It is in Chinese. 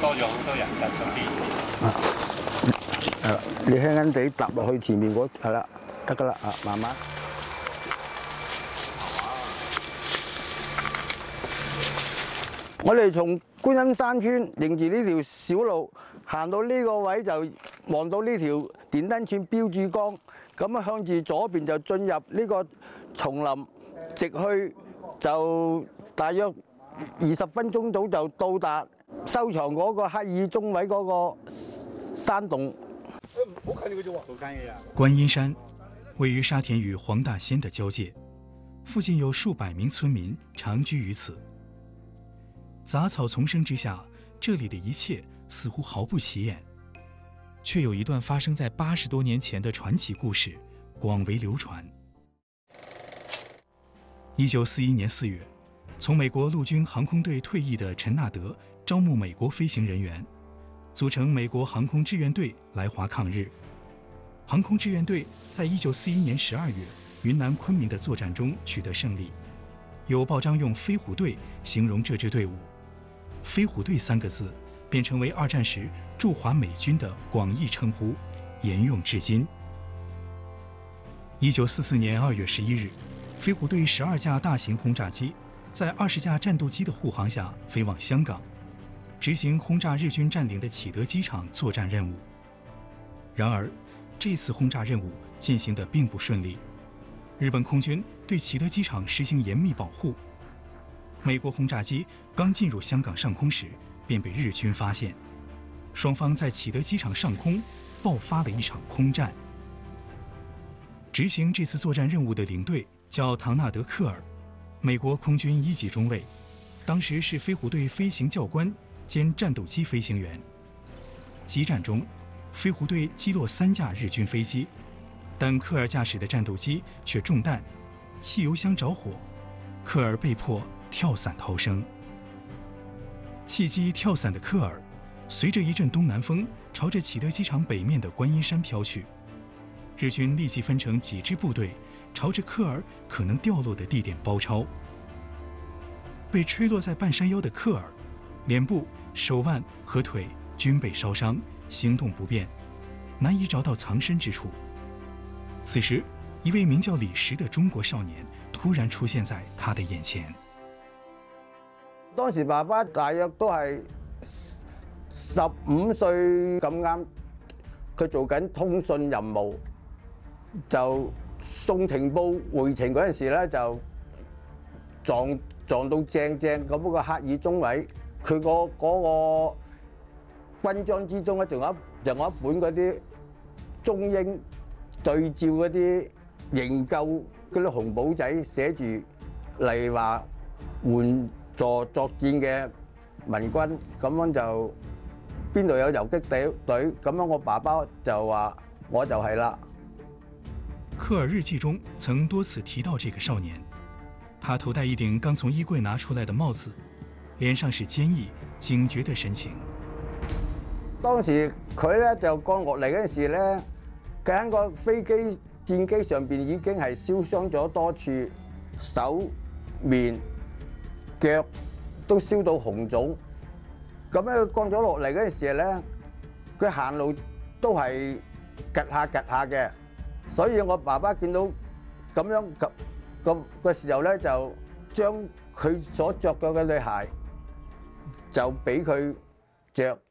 多咗好多人近咗啲。 係啦，你輕輕地踏落去前面嗰係啦，得㗎啦啊，慢慢。我哋從觀音山村迎住呢條小路行到呢個位，就望到呢條電燈柱標柱江，咁啊向住左邊就進入呢個叢林，直去就大約20分鐘到就到達收藏嗰個赫爾中位嗰個山洞。 觀音山位於沙田與黃大仙的交界，附近有數百名村民長居於此。雜草叢生之下，這裡的一切似乎毫不起眼，卻有一段發生在80多年前的傳奇故事廣為流傳。1941年4月，從美國陸軍航空隊退役的陳納德招募美國飛行人員，組成美國航空志願隊來華抗日。航空志願隊在1941年12月雲南昆明的作戰中取得勝利，有報章用飛虎隊形容這支隊伍。飛虎隊3個字便成為二戰時駐華美軍的廣義稱呼，沿用至今。1944年2月11日，飛虎隊12架大型轟炸機在20架戰鬥機的護航下飛往香港，執行轟炸日軍佔領的啟德機場作戰任務。然而，這次轟炸任務進行得並不順利，日本空軍對啟德機場實行嚴密保護。美國轟炸機剛進入香港上空時，便被日軍發現，雙方在啟德機場上空爆發了一場空戰。執行這次作戰任務的領隊叫唐納德·克爾，美國空軍1級中尉，當時是飛虎隊飛行教官兼戰鬥機飛行員。激戰中，飛虎隊擊落3架日軍飛機，但克爾駕駛的戰鬥機卻中彈，汽油箱着火，克爾被迫跳傘逃生。棄機跳傘的克爾，隨着一陣東南風，朝着啟德機場北面的觀音山飄去。日軍立即分成幾支部隊，朝着克爾可能掉落的地點包抄。被吹落在半山腰的克爾，臉部、手腕和腿均被燒傷，行動不便，難以找到藏身之處。此時，一位名叫李石的中國少年突然出現在他的眼前。 當時爸爸大約都係15歲咁啱，佢做緊通訊任務，就送情報回程嗰陣時咧，就撞到正咁嗰個赫爾中位，佢嗰個軍裝之中咧，仲有一本嗰啲中英對照嗰啲營救嗰啲紅簿仔，寫住例如話援助作戰嘅民軍，咁樣就邊度有游擊隊，咁樣我爸爸就話我就係啦。 克爾日記中曾多次提到這個少年，他頭戴一頂剛從衣櫃拿出來的帽子，臉上是堅毅警覺的神情。 當時佢咧就降落嚟嗰陣時咧，佢喺個飛機戰機上邊已經係燒傷咗多處，手面腳都燒到紅腫。咁咧佢降咗落嚟嗰陣時咧，佢行路都係趌下嘅，所以我爸爸見到咁樣個時候咧，就將佢所着嘅嗰對鞋就俾佢着。